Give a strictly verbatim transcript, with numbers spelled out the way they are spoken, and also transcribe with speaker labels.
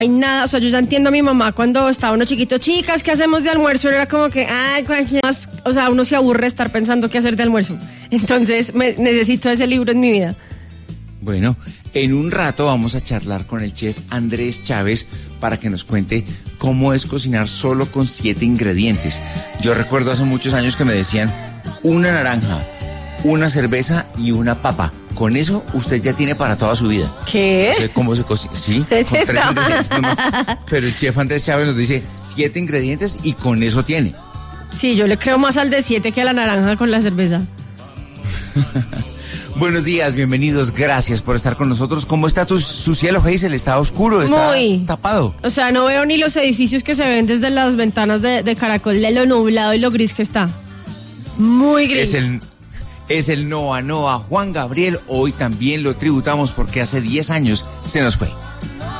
Speaker 1: hay nada, o sea, yo ya entiendo a mi mamá cuando estaba uno chiquito, chicas, ¿qué hacemos de almuerzo? Era como que, ay, cualquier más, o sea, uno se aburre estar pensando qué hacer de almuerzo. Entonces, me, necesito ese libro en mi vida.
Speaker 2: Bueno, en un rato vamos a charlar con el chef Andrés Chávez para que nos cuente cómo es cocinar solo con siete ingredientes. Yo recuerdo hace muchos años que me decían, una naranja, una cerveza y una papa. Con eso usted ya tiene para toda su vida.
Speaker 1: ¿Qué?
Speaker 2: No sé cómo se cocina. Sí, con tres ingredientes nomás. Pero el chef Andrés Chávez nos dice siete ingredientes y con eso tiene.
Speaker 1: Sí, yo le creo más al de siete que a la naranja con la cerveza.
Speaker 2: Buenos días, bienvenidos, gracias por estar con nosotros. ¿Cómo está tu, su cielo, Hazel? ¿Está oscuro? ¿Está
Speaker 1: Muy
Speaker 2: tapado?
Speaker 1: O sea, no veo ni los edificios que se ven desde las ventanas de, de Caracol, de lo nublado y lo gris que está. Muy gris.
Speaker 2: Es el... Es el Noa Noa Juan Gabriel, hoy también lo tributamos porque hace diez años se nos fue.